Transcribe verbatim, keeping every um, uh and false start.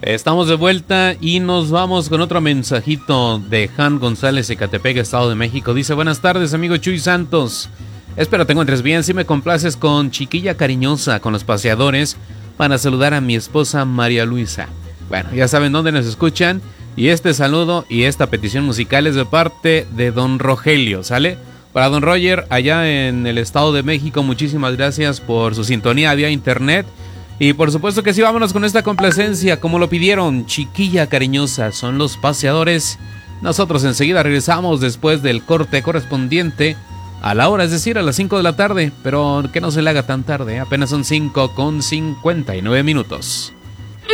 Estamos de vuelta y nos vamos con otro mensajito de Jan González, Ecatepec, Estado de México. Dice: buenas tardes, amigo Chuy Santos. Espero te encuentres bien. Si me complaces con Chiquilla Cariñosa, con Los Paseadores, para saludar a mi esposa María Luisa. Bueno, ya saben dónde nos escuchan. Y este saludo y esta petición musical es de parte de don Rogelio, ¿sale? Para don Roger, allá en el Estado de México, muchísimas gracias por su sintonía vía internet. Y por supuesto que sí, vámonos con esta complacencia, como lo pidieron, Chiquilla Cariñosa, son Los Paseadores. Nosotros enseguida regresamos después del corte correspondiente a la hora, es decir, a las cinco de la tarde. Pero que no se le haga tan tarde, apenas son cinco con cincuenta y nueve minutos.